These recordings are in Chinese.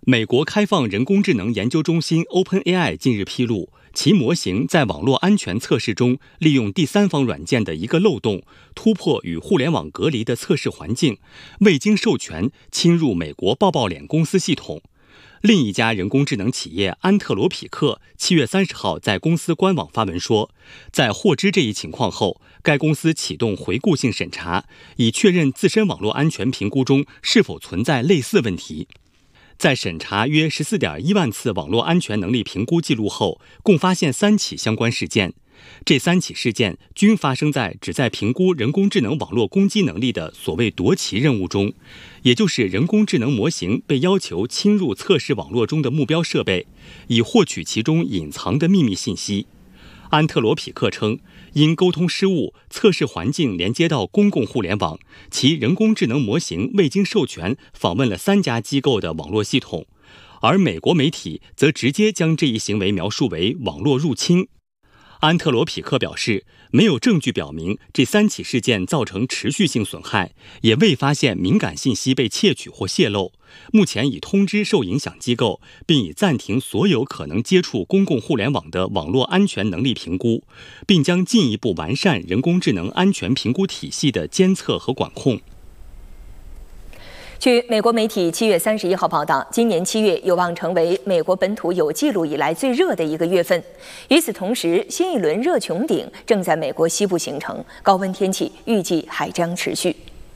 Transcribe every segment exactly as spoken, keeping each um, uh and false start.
美国开放人工智能研究中心 OpenAI 近日披露，其模型在网络安全测试中利用第三方软件的一个漏洞，突破与互联网隔离的测试环境，未经授权侵入美国抱抱脸公司系统。另一家人工智能企业安特罗匹克七月三十号在公司官网发文说，在获知这一情况后，该公司启动回顾性审查，以确认自身网络安全评估中是否存在类似问题。在审查约 十四点一万次网络安全能力评估记录后，共发现三起相关事件。这三起事件均发生在旨在评估人工智能网络攻击能力的所谓夺旗任务中，也就是人工智能模型被要求侵入测试网络中的目标设备，以获取其中隐藏的秘密信息。安特罗匹克称，因沟通失误，测试环境连接到公共互联网，其人工智能模型未经授权访问了三家机构的网络系统，而美国媒体则直接将这一行为描述为网络入侵。安特罗匹克表示，没有证据表明这三起事件造成持续性损害，也未发现敏感信息被窃取或泄露。目前已通知受影响机构，并已暂停所有可能接触公共互联网的网络安全能力评估，并将进一步完善人工智能安全评估体系的监测和管控。 据美国媒体七月三十一号报道，今年七月有望成为美国本土有记录以来最热的一个月份。与此同时，新一轮热穹顶正在美国西部形成，高温天气预计还将持续。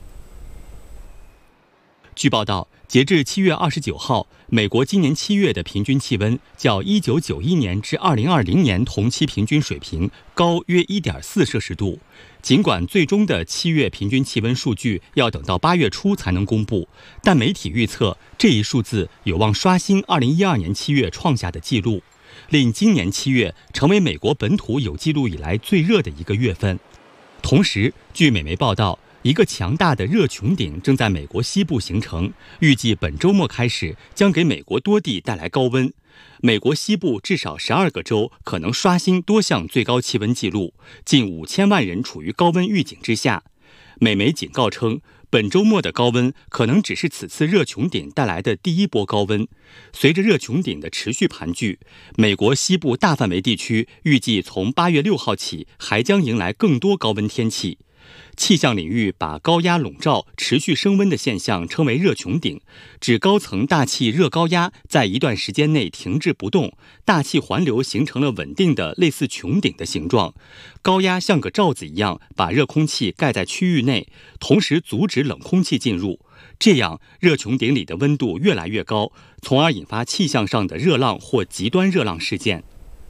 据报道，截至七月二十九号，美国今年七月的平均气温较一九九一年至二零二零年同期平均水平高约 一点四摄氏度。尽管最终的七月平均气温数据要等到八月初才能公布，但媒体预测这一数字有望刷新二零一二年七月创下的纪录，令今年七月成为美国本土有记录以来最热的一个月份。同时，据美媒报道，一个强大的热穹顶正在美国西部形成，预计本周末开始将给美国多地带来高温。美国西部至少十二个州可能刷新多项最高气温记录，近五千万人处于高温预警之下。美媒警告称，本周末的高温可能只是此次热穹顶带来的第一波高温。随着热穹顶的持续盘踞，美国西部大范围地区预计从八月六号起还将迎来更多高温天气。气象领域把高压笼罩、持续升温的现象称为热穹顶，指高层大气热高压在一段时间内停滞不动，大气环流形成了稳定的类似穹顶的形状。高压像个罩子一样把热空气盖在区域内，同时阻止冷空气进入。这样，热穹顶里的温度越来越高，从而引发气象上的热浪或极端热浪事件。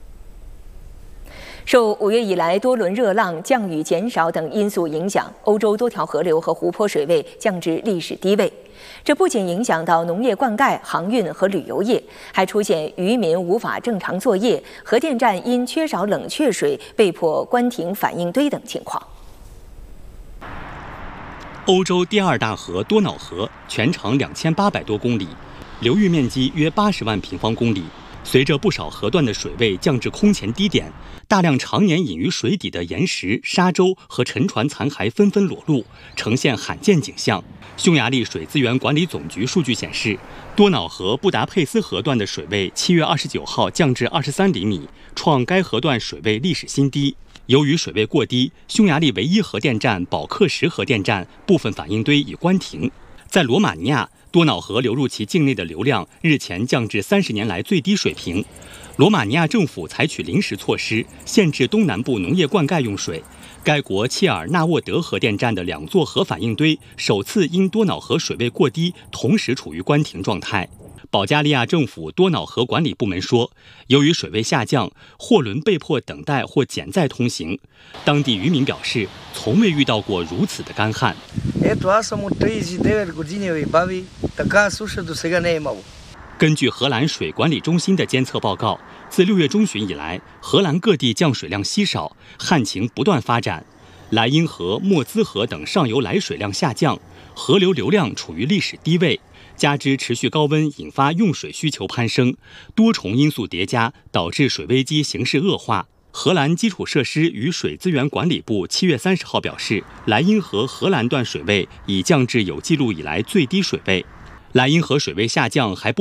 受五月以来多轮热浪、降雨减少等因素影响，欧洲多条河流和湖泊水位降至历史低位。这不仅影响到农业灌溉、航运和旅游业，还出现渔民无法正常作业、核电站因缺少冷却水被迫关停反应堆等情况。 欧洲第二大河多瑙河全长两千八百多公里，流域面积约八十万平方公里。随着不少河段的水位降至空前低点，大量常年隐于水底的岩石、沙洲和沉船残骸纷纷裸露，呈现罕见景象。匈牙利水资源管理总局数据显示，多瑙河布达佩斯河段的水位七月二十九号降至二十三厘米，创该河段水位历史新低。由于水位过低，匈牙利唯一核电站保克什核电站部分反应堆已关停。在罗马尼亚，多瑙河流入其境内的流量日前降至三十年来最低水平。罗马尼亚政府采取临时措施，限制东南部农业灌溉用水。该国切尔纳沃德核电站的两座核反应堆首次因多瑙河水位过低，同时处于关停状态。保加利亚政府多瑙河管理部门说，由于水位下降，货轮被迫等待或减载通行。当地渔民表示，从未遇到过如此的干旱。根据荷兰水管理中心的监测报告，自六月中旬以来，荷兰各地降水量稀少，旱情不断发展。莱茵河、莫兹河等上游来水量下降，河流流量处于历史低位。加之持续高温引发用水需求攀升，多重因素叠加，导致水危机形势恶化。荷兰基础设施与水资源管理部七月三十号表示，莱茵河荷兰段水位已降至有记录以来最低水位。莱茵河水位下降还不